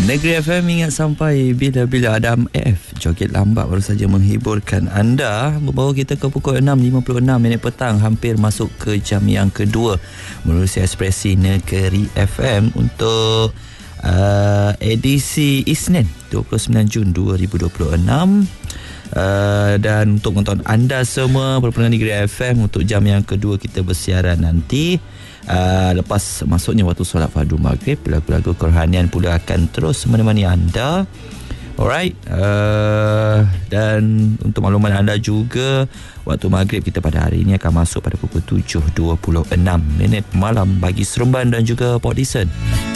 Negeri FM ingat sampai bila-bila Adam F. Joget lambat baru saja menghiburkan anda, membawa kita ke pukul 6.56 petang, hampir masuk ke jam yang kedua menerusi Ekspresi Negeri FM untuk edisi Isnin 29 Jun 2026. Dan untuk menonton anda semua berpendengar Negeri FM, untuk jam yang kedua kita bersiaran nanti, lepas masuknya waktu solat fardu maghrib, lagu-lagu kerohanian pula akan terus menemani anda. Alright, dan untuk makluman anda juga, waktu maghrib kita pada hari ini akan masuk pada pukul 7.26 malam bagi Seremban dan juga Port Dickson.